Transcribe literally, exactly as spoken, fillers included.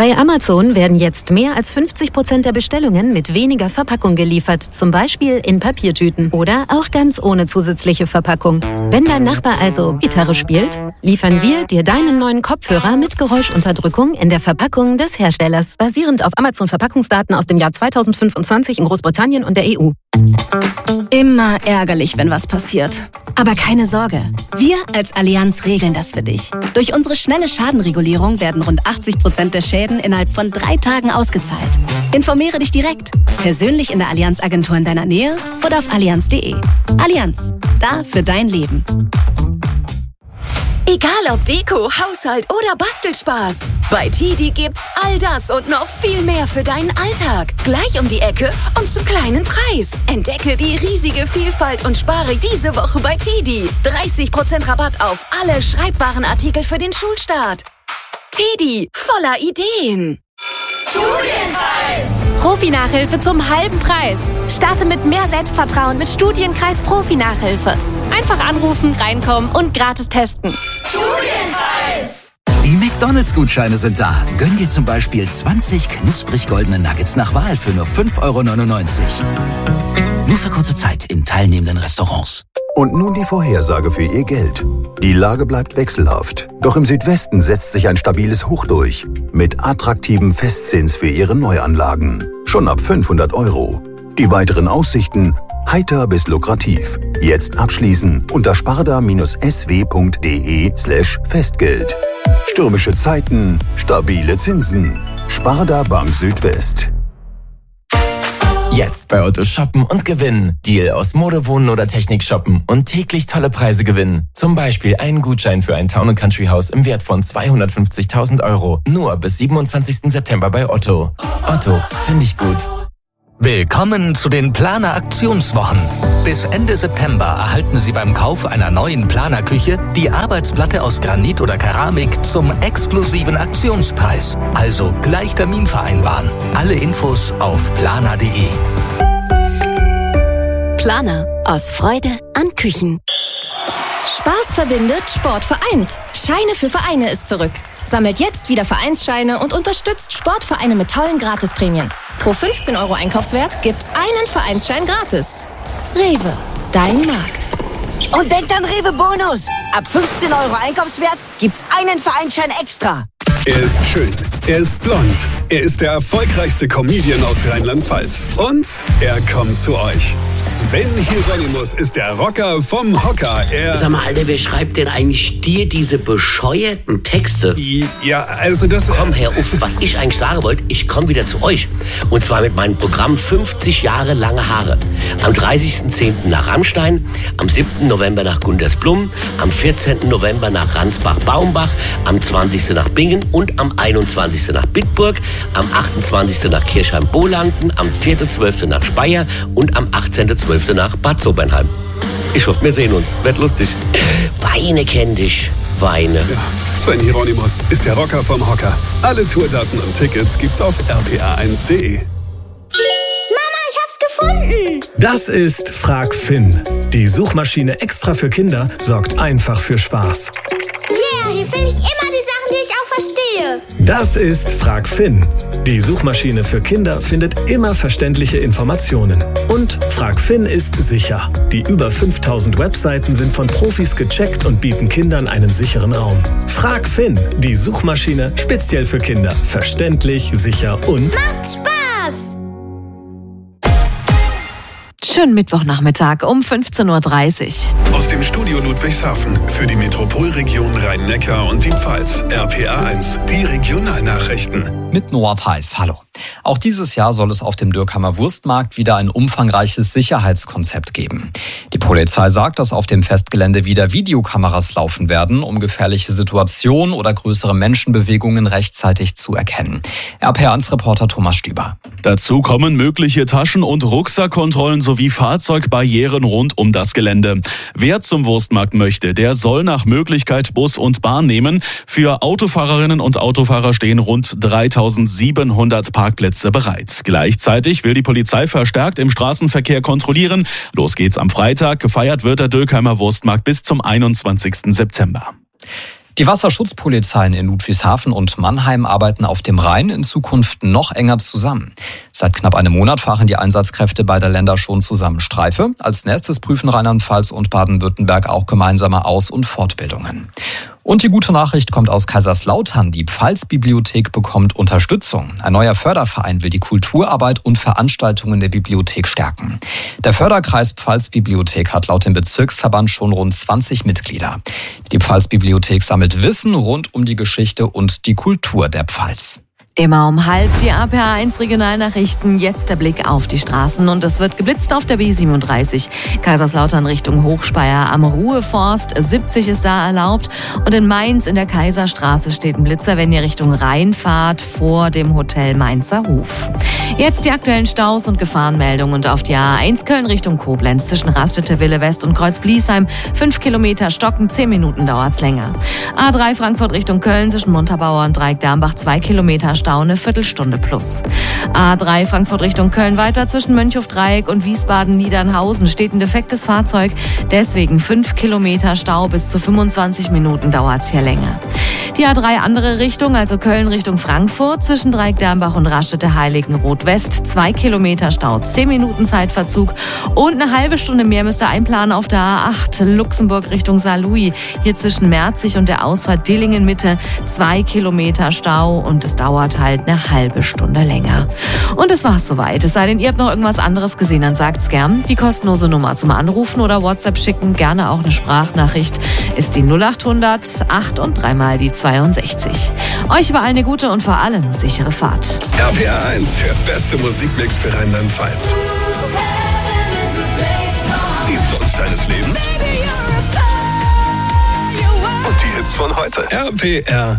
Bei Amazon werden jetzt mehr als fünfzig Prozent der Bestellungen mit weniger Verpackung geliefert, zum Beispiel in Papiertüten oder auch ganz ohne zusätzliche Verpackung. Wenn dein Nachbar also Gitarre spielt, liefern wir dir deinen neuen Kopfhörer mit Geräuschunterdrückung in der Verpackung des Herstellers, basierend auf Amazon-Verpackungsdaten aus dem Jahr zweitausendfünfundzwanzig in Großbritannien und der E U. Immer ärgerlich, wenn was passiert. Aber keine Sorge, wir als Allianz regeln das für dich. Durch unsere schnelle Schadenregulierung werden rund achtzig Prozent der Schäden innerhalb von drei Tagen ausgezahlt. Informiere dich direkt, persönlich in der Allianz-Agentur in deiner Nähe oder auf allianz punkt de. Allianz, da für dein Leben. Egal ob Deko, Haushalt oder Bastelspaß. Bei Tidi gibt's all das und noch viel mehr für deinen Alltag. Gleich um die Ecke und zum kleinen Preis. Entdecke die riesige Vielfalt und spare diese Woche bei Tidi. dreißig Prozent Rabatt auf alle Schreibwarenartikel für den Schulstart. Tidi, voller Ideen. Studienkreis! Profi-Nachhilfe zum halben Preis. Starte mit mehr Selbstvertrauen mit Studienkreis Profi-Nachhilfe. Einfach anrufen, reinkommen und gratis testen. Studienkreis! Die McDonalds-Gutscheine sind da. Gönn dir zum Beispiel zwanzig knusprig goldene Nuggets nach Wahl für nur fünf Euro neunundneunzig. Nur für kurze Zeit in teilnehmenden Restaurants. Und nun die Vorhersage für Ihr Geld. Die Lage bleibt wechselhaft. Doch im Südwesten setzt sich ein stabiles Hoch durch. Mit attraktivem Festzins für Ihre Neuanlagen. Schon ab fünfhundert Euro. Die weiteren Aussichten heiter bis lukrativ. Jetzt abschließen unter sparda-sw.de slash Festgeld. Stürmische Zeiten, stabile Zinsen. Sparda Bank Südwest. Jetzt bei Otto shoppen und gewinnen. Deal aus Mode, Wohnen oder Technik shoppen und täglich tolle Preise gewinnen. Zum Beispiel einen Gutschein für ein Town- und Country-Haus im Wert von zweihundertfünfzigtausend Euro. Nur bis siebenundzwanzigsten September bei Otto. Otto, finde ich gut. Willkommen zu den Planer Aktionswochen. Bis Ende September erhalten Sie beim Kauf einer neuen Planer-Küche die Arbeitsplatte aus Granit oder Keramik zum exklusiven Aktionspreis. Also gleich Termin vereinbaren. Alle Infos auf planer punkt de. Planer, aus Freude an Küchen. Spaß verbindet, Sport vereint. Scheine für Vereine ist zurück. Sammelt jetzt wieder Vereinsscheine und unterstützt Sportvereine mit tollen Gratisprämien. Pro fünfzehn Euro Einkaufswert gibt's einen Vereinsschein gratis. Rewe, dein Markt. Und denkt an Rewe Bonus. Ab fünfzehn Euro Einkaufswert gibt's einen Vereinsschein extra. Er ist schön, er ist blond, er ist der erfolgreichste Comedian aus Rheinland-Pfalz. Und er kommt zu euch. Sven Hieronymus ist der Rocker vom Hocker. Er Sag mal, Alter, wer schreibt denn eigentlich dir diese bescheuerten Texte? Ja, also das... Komm, Herr Uff, was ich eigentlich sagen wollte, ich komme wieder zu euch. Und zwar mit meinem Programm fünfzig Jahre lange Haare. Am dreißigsten zehnten nach Rammstein, am siebten November nach Gundersblum, am vierzehnten November nach Ransbach-Baumbach, am zwanzigsten nach Bingen und am einundzwanzigsten nach Bitburg, am achtundzwanzigsten nach Kirchheim-Bolanden, am vierten zwölften nach Speyer und am achtzehnten zwölften nach Bad Sobernheim. Ich hoffe, wir sehen uns. Wird lustig. Weine kenn dich. Weine. Ja, Sven Hieronymus ist der Rocker vom Hocker. Alle Tourdaten und Tickets gibt's auf r p a eins punkt de. Mama, ich hab's gefunden! Das ist Frag Finn. Die Suchmaschine extra für Kinder sorgt einfach für Spaß. Yeah, hier finde ich immer die Sachen, die ich auch verstehe. Das ist Frag Finn. Die Suchmaschine für Kinder findet immer verständliche Informationen. Und Frag Finn ist sicher. Die über fünftausend Webseiten sind von Profis gecheckt und bieten Kindern einen sicheren Raum. Frag Finn, die Suchmaschine speziell für Kinder. Verständlich, sicher und... Macht Spaß! Schönen Mittwochnachmittag um fünfzehn Uhr dreißig. Aus dem Studio Ludwigshafen für die Metropolregion Rhein-Neckar und die Pfalz. R P A eins, die Regionalnachrichten. Mit Noah Theis, hallo. Auch dieses Jahr soll es auf dem Dürkheimer Wurstmarkt wieder ein umfangreiches Sicherheitskonzept geben. Die Polizei sagt, dass auf dem Festgelände wieder Videokameras laufen werden, um gefährliche Situationen oder größere Menschenbewegungen rechtzeitig zu erkennen. R P A eins Reporter Thomas Stüber. Dazu kommen mögliche Taschen- und Rucksackkontrollen sowie Fahrzeugbarrieren rund um das Gelände. Wer zum Wurstmarkt möchte, der soll nach Möglichkeit Bus und Bahn nehmen. Für Autofahrerinnen und Autofahrer stehen rund dreitausendsiebenhundert Parkplätze bereit. Gleichzeitig will die Polizei verstärkt im Straßenverkehr kontrollieren. Los geht's am Freitag. Gefeiert wird der Dürkheimer Wurstmarkt bis zum einundzwanzigsten September. Die Wasserschutzpolizeien in Ludwigshafen und Mannheim arbeiten auf dem Rhein in Zukunft noch enger zusammen. Seit knapp einem Monat fahren die Einsatzkräfte beider Länder schon zusammen Streife. Als nächstes prüfen Rheinland-Pfalz und Baden-Württemberg auch gemeinsame Aus- und Fortbildungen. Und die gute Nachricht kommt aus Kaiserslautern. Die Pfalz-Bibliothek bekommt Unterstützung. Ein neuer Förderverein will die Kulturarbeit und Veranstaltungen der Bibliothek stärken. Der Förderkreis Pfalz-Bibliothek hat laut dem Bezirksverband schon rund zwanzig Mitglieder. Die Pfalz-Bibliothek sammelt Wissen rund um die Geschichte und die Kultur der Pfalz. Immer um halb die A P A eins Regionalnachrichten. Jetzt der Blick auf die Straßen und es wird geblitzt auf der B siebenunddreißig. Kaiserslautern Richtung Hochspeyer am Ruheforst. siebzig ist da erlaubt. Und in Mainz in der Kaiserstraße steht ein Blitzer, wenn ihr Richtung Rhein fahrt, vor dem Hotel Mainzer Hof. Jetzt die aktuellen Staus und Gefahrenmeldungen. Und auf die A eins Köln Richtung Koblenz zwischen Raststätte Wille West und Kreuz Bliesheim. Fünf Kilometer stocken, zehn Minuten dauert's länger. A drei Frankfurt Richtung Köln zwischen Montabaur und Dreieck-Darmbach. Zwei Kilometer Stau. Eine Viertelstunde plus. A drei Frankfurt Richtung Köln weiter zwischen Mönchhof-Dreieck und Wiesbaden-Niedernhausen steht ein defektes Fahrzeug. Deswegen fünf Kilometer Stau, bis zu fünfundzwanzig Minuten dauert's hier länger. Die A drei andere Richtung, also Köln Richtung Frankfurt zwischen Dreieck-Darmbach und Raststätte Heiligenroth West. Zwei Kilometer Stau, zehn Minuten Zeitverzug und eine halbe Stunde mehr müsst ihr einplanen auf der A acht Luxemburg Richtung Saarlouis. Hier zwischen Merzig und der Ausfahrt Dillingen Mitte. Zwei Kilometer Stau und es dauert halt eine halbe Stunde länger. Und es war's soweit. Es sei denn, ihr habt noch irgendwas anderes gesehen, dann sagt's gern. Die kostenlose Nummer zum Anrufen oder WhatsApp schicken, gerne auch eine Sprachnachricht, ist die null acht hundert acht und dreimal die zweiundsechzig. Euch überall eine gute und vor allem sichere Fahrt. R P R eins, der beste Musikmix für Rheinland-Pfalz. Die Songs deines Lebens und die Hits von heute. R P R